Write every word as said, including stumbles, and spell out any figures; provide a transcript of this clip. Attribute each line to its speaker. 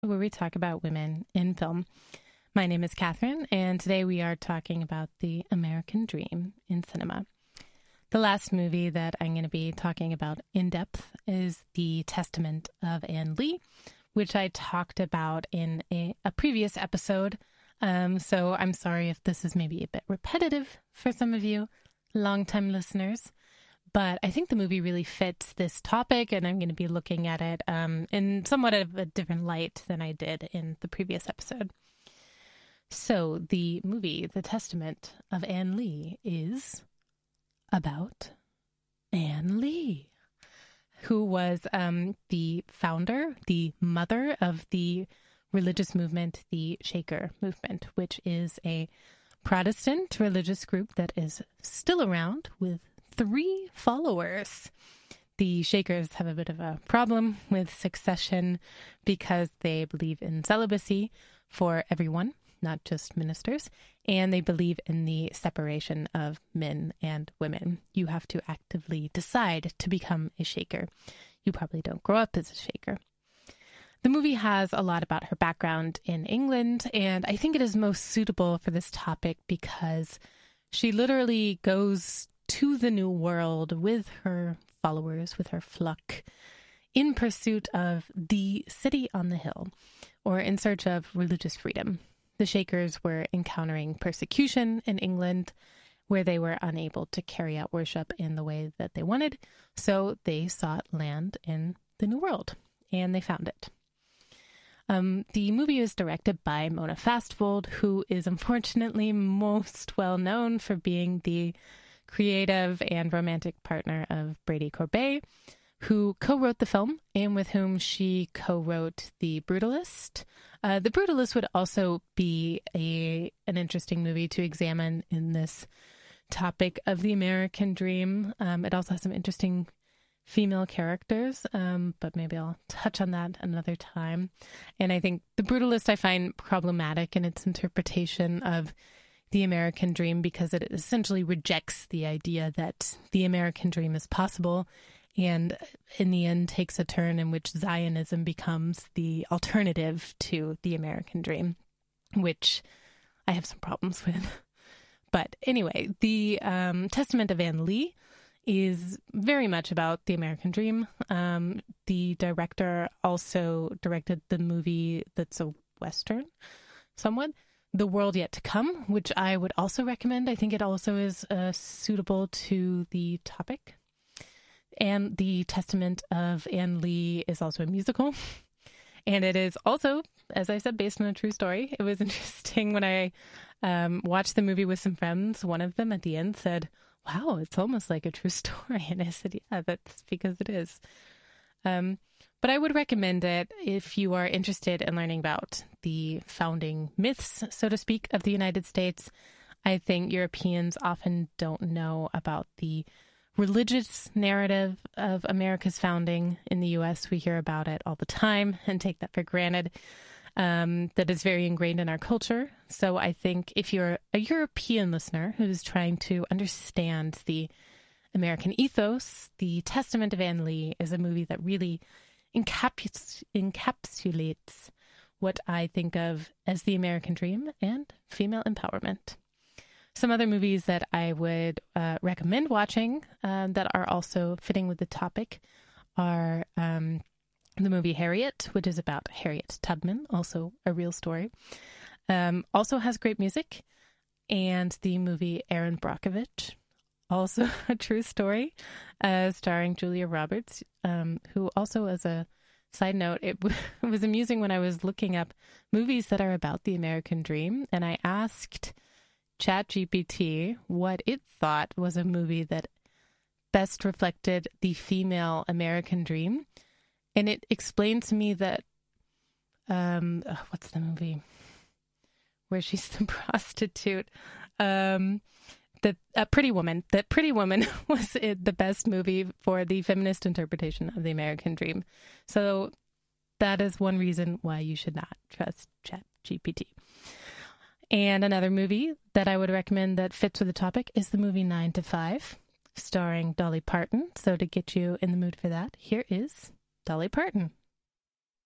Speaker 1: where we talk about women in film. My name is Catherine, and today we are talking about the American dream in cinema. The last movie that I'm going to be talking about in depth is The Testament of Ann Lee, which I talked about in a, a previous episode. Um, so I'm sorry if this is maybe a bit repetitive for some of you longtime listeners. But I think the movie really fits this topic, and I'm going to be looking at it um, in somewhat of a different light than I did in the previous episode. So the movie, The Testament of Ann Lee, is about Ann Lee, who was um, the founder, the mother of the religious movement, the Shaker movement, which is a Protestant religious group that is still around with three followers. The Shakers have a bit of a problem with succession because they believe in celibacy for everyone, not just ministers, and they believe in the separation of men and women. You have to actively decide to become a Shaker. You probably don't grow up as a Shaker. The movie has a lot about her background in England, and I think it is most suitable for this topic because she literally goes to the New World with her followers, with her flock, in pursuit of the city on the hill, or in search of religious freedom. The Shakers were encountering persecution in England, where they were unable to carry out worship in the way that they wanted, so they sought land in the New World, and they found it. Um, the movie is directed by Mona Fastvold, who is unfortunately most well known for being the creative and romantic partner of Brady Corbet, who co-wrote the film and with whom she co-wrote The Brutalist. Uh, The Brutalist would also be a an interesting movie to examine in this topic of the American dream. Um, it also has some interesting female characters, um, but maybe I'll touch on that another time. And I think The Brutalist I find problematic in its interpretation of the American dream because it essentially rejects the idea that the American dream is possible and in the end takes a turn in which Zionism becomes the alternative to the American dream, which I have some problems with. But anyway, the um, Testament of Ann Lee is very much about the American dream. Um, the director also directed the movie that's a Western, somewhat, The World Yet to Come, which I would also recommend. I think it also is uh, suitable to the topic. And The Testament of Ann Lee is also a musical. And it is also, as I said, based on a true story. It was interesting when I um, watched the movie with some friends. One of them at the end said, "Wow, it's almost like a true story." And I said, yeah, that's because it is. Um, but I would recommend it if you are interested in learning about the founding myths, so to speak, of the United States. I think Europeans often don't know about the religious narrative of America's founding in the U S. We hear about it all the time and take that for granted. Um, that is very ingrained in our culture. So I think if you're a European listener who's trying to understand the American ethos, The Testament of Ann Lee is a movie that really encaps- encapsulates what I think of as the American dream and female empowerment. Some other movies that I would uh, recommend watching uh, that are also fitting with the topic are um, the movie Harriet, which is about Harriet Tubman, also a real story. Um, also has great music. And the movie Erin Brockovich, also a true story, uh, starring Julia Roberts, um, who also, as a side note, it, w- it was amusing when I was looking up movies that are about the American dream, and I asked ChatGPT what it thought was a movie that best reflected the female American dream. And it explained to me that, um, oh, what's the movie where she's the prostitute? Um, the uh, Pretty Woman. That Pretty Woman was it, the best movie for the feminist interpretation of the American dream. So that is one reason why you should not trust ChatGPT. And another movie that I would recommend that fits with the topic is the movie Nine to Five, starring Dolly Parton. So to get you in the mood for that, here is Dolly Parton.